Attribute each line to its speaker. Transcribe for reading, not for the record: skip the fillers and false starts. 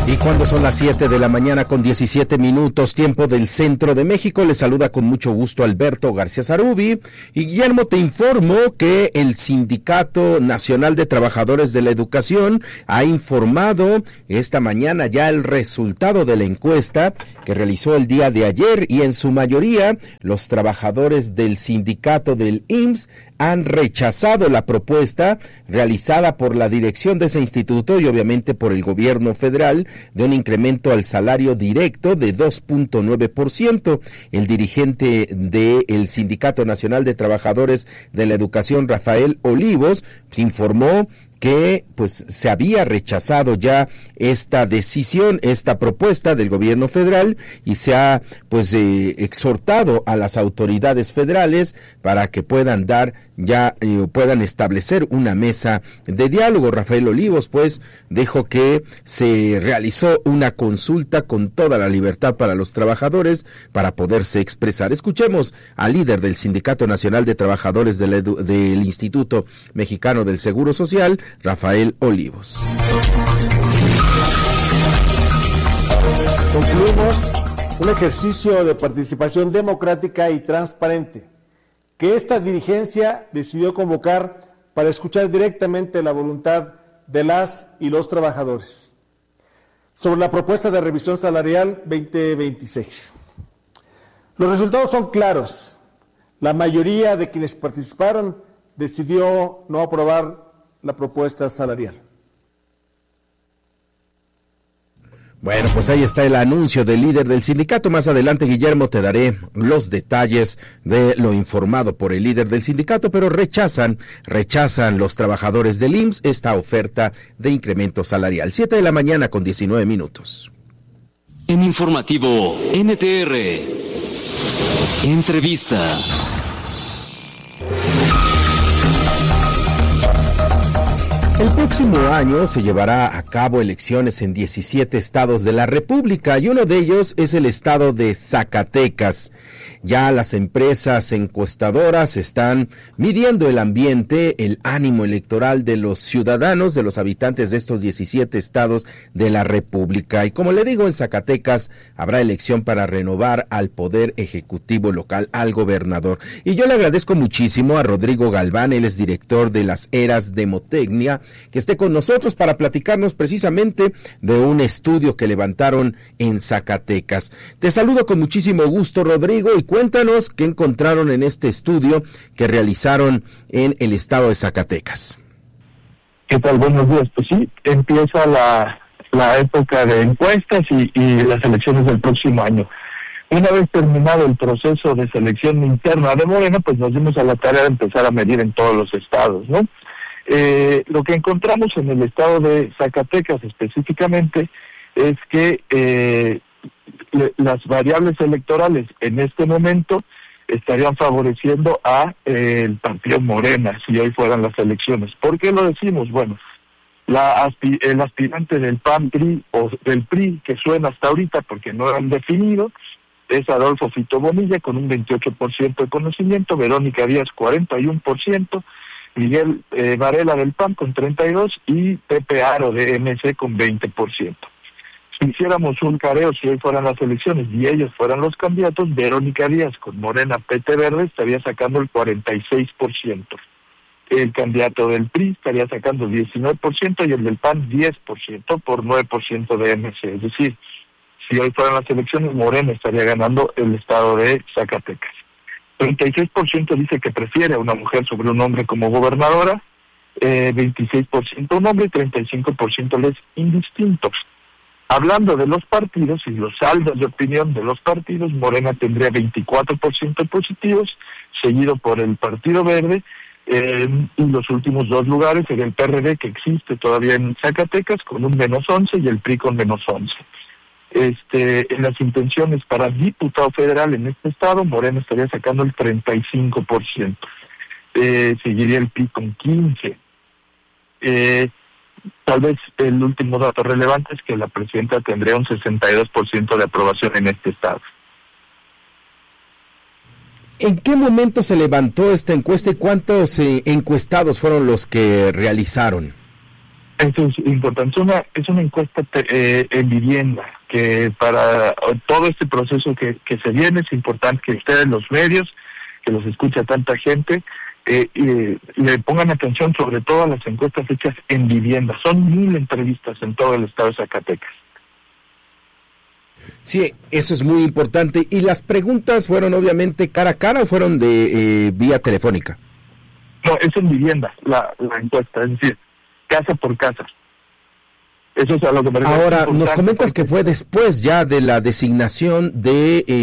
Speaker 1: Y cuando son las 7 de la mañana con 17 minutos, tiempo del centro de México, les saluda con mucho gusto Alberto García Zarubi. Y Guillermo, te informo que el Sindicato Nacional de Trabajadores de la Educación ha informado esta mañana ya el resultado de la encuesta que realizó el día de ayer, y en su mayoría los trabajadores del sindicato del IMSS han rechazado la propuesta realizada por la dirección de ese instituto y obviamente por el gobierno federal de un incremento al salario directo de 2.9%. El dirigente del Sindicato Nacional de Trabajadores de la Educación, Rafael Olivos, informó que pues se había rechazado ya esta decisión, esta propuesta del gobierno federal, y se ha pues exhortado a las autoridades federales para que puedan puedan establecer una mesa de diálogo. Rafael Olivos pues dijo que se realizó una consulta con toda la libertad para los trabajadores para poderse expresar. Escuchemos al líder del Sindicato Nacional de Trabajadores del Instituto Mexicano del Seguro Social, Rafael Olivos.
Speaker 2: Concluimos un ejercicio de participación democrática y transparente que esta dirigencia decidió convocar para escuchar directamente la voluntad de las y los trabajadores sobre la propuesta de revisión salarial 2026. Los resultados son claros. La mayoría de quienes participaron decidió no aprobar la propuesta salarial.
Speaker 1: Bueno, pues ahí está el anuncio del líder del sindicato. Más adelante, Guillermo, te daré los detalles de lo informado por el líder del sindicato, pero rechazan los trabajadores del IMSS esta oferta de incremento salarial. 7 de la mañana con 19 minutos.
Speaker 3: En Informativo NTR, entrevista.
Speaker 1: El próximo año se llevará a cabo elecciones en 17 estados de la República, y uno de ellos es el estado de Zacatecas. Ya las empresas encuestadoras están midiendo el ambiente, el ánimo electoral de los ciudadanos, de los habitantes de estos 17 estados de la República. Y como le digo, en Zacatecas habrá elección para renovar al Poder Ejecutivo local, al gobernador. Y yo le agradezco muchísimo a Rodrigo Galván, él es director de las Eras Demotecnia, que esté con nosotros para platicarnos precisamente de un estudio que levantaron en Zacatecas. Te saludo con muchísimo gusto, Rodrigo, y cuéntanos qué encontraron en este estudio que realizaron en el estado de Zacatecas.
Speaker 4: ¿Qué tal? Buenos días. Pues sí, empieza la época de encuestas y las elecciones del próximo año. Una vez terminado el proceso de selección interna de Morena, pues nos dimos a la tarea de empezar a medir en todos los estados, ¿no? Lo que encontramos en el estado de Zacatecas específicamente es que las variables electorales en este momento estarían favoreciendo a el partido Morena si hoy fueran las elecciones. ¿Por qué lo decimos? Bueno, el aspirante del PAN-PRI o del PRI que suena hasta ahorita porque no han definido es Adolfo Fito Bonilla con un 28% de conocimiento, Verónica Díaz 41%, Miguel Varela del PAN con 32% y Pepe Aro de MC con 20%. Si hiciéramos un careo, si hoy fueran las elecciones y ellos fueran los candidatos, Verónica Díaz con Morena PT Verde estaría sacando el 46%. El candidato del PRI estaría sacando el 19% y el del PAN 10% por 9% de MC. Es decir, si hoy fueran las elecciones, Morena estaría ganando el estado de Zacatecas. 36% dice que prefiere a una mujer sobre un hombre como gobernadora, 26% un hombre y 35% les indistintos. Hablando de los partidos y los saldos de opinión de los partidos, Morena tendría 24% positivos, seguido por el Partido Verde, y los últimos dos lugares sería el PRD, que existe todavía en Zacatecas, con un -11 y el PRI con -11. En las intenciones para diputado federal en este estado, Morena estaría sacando el 35%. Seguiría el PRI con 15%. Tal vez el último dato relevante es que la presidenta tendría un 62% de aprobación en este estado.
Speaker 1: ¿En qué momento se levantó esta encuesta y cuántos encuestados fueron los que realizaron?
Speaker 4: Eso es importante. Es una encuesta en vivienda, que para todo este proceso que se viene es importante que ustedes, los medios, que los escucha tanta gente, le pongan atención sobre todo a las encuestas hechas en vivienda. Son 1,000 entrevistas en todo el estado de Zacatecas.
Speaker 1: Sí, eso es muy importante. ¿Y las preguntas fueron obviamente cara a cara o fueron de vía telefónica?
Speaker 4: No, es en vivienda la encuesta, es decir, casa por casa. Eso es a lo que me refiero.
Speaker 1: Ahora, nos comentas que fue después ya de la designación de